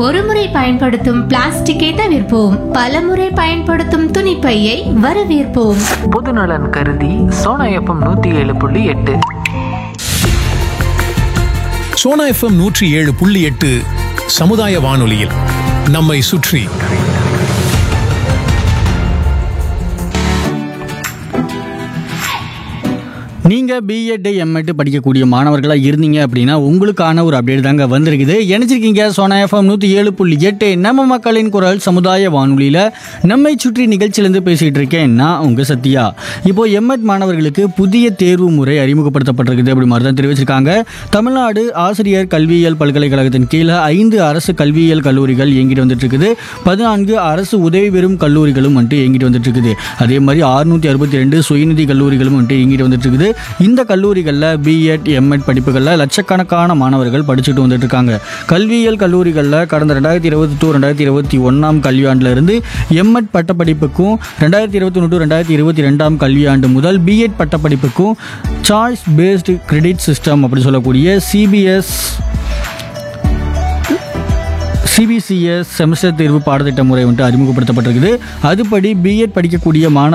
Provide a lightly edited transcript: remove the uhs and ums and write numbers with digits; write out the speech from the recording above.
ஒருமுறை பயன்படுத்தும் பிளாஸ்டிக்கை தவிர்ப்போம். பலமுறை பயன்படுத்தும் துணிப்பையை வரவேற்போம். பொதுநலன் கருதி சோனா எஃப்எம் 107.8. சோனா எஃப்எம் 107.8 சமுதாய வானொலியில் நம்மை சுற்றி. நீங்கள் பிஎட் எம்எட் படிக்கக்கூடிய மாணவர்களாக இருந்தீங்க அப்படின்னா உங்களுக்கான ஒரு அப்டேட் தாங்க வந்திருக்குது. நினைச்சிருக்கீங்க சோனா எஃப்எம் 107.8 நம்ம மக்களின் குரல் சமுதாய வானொலியில் நம்மை சுற்றி நிகழ்ச்சியிலேருந்து பேசிகிட்டு இருக்கேன் நான் உங்கள் சத்யா. இப்போது எம்எட் மாணவர்களுக்கு புதிய தேர்வு முறை அறிமுகப்படுத்தப்பட்டிருக்குது அப்படி மாதிரி தான் தெரிவிச்சிருக்காங்க. தமிழ்நாடு ஆசிரியர் கல்வியியல் பல்கலைக்கழகத்தின் கீழே 5 அரசு கல்வியியல் கல்லூரிகள் இயங்கிட்டு வந்துட்டு இருக்குது. 14 அரசு உதவி பெறும் கல்லூரிகளும் வந்துட்டு இயங்கிட்டு வந்துட்டு இருக்குது. அதே மாதிரி 662 சுயநிதி கல்லூரிகளும் வந்துட்டு இயங்கிட்டு வந்துட்டு இருக்குது. இந்த கல்லூரிகளில் பிஎட் எம்எட் படிப்புகளில் லட்சக்கணக்கான மாணவர்கள் படிச்சுட்டு வந்துட்டு இருக்காங்க. கல்வியியல் கல்லூரிகளில் கடந்த 2022-2021 கல்வியாண்டிலிருந்து எம்எட் பட்டப்படிப்புக்கும் 2021-2022 கல்வியாண்டு முதல் BEd பட்டப்படிப்புக்கும் choice based credit system அப்படி சொல்லக்கூடிய சிபிசிஎஸ் செமஸ்டர் தேர்வு பாடத்திட்ட முறை வந்துட்டு அறிமுகப்படுத்தப்பட்டிருக்குது. அதுபடி பிஎட் படிக்கக்கூடிய மாணவர்கள்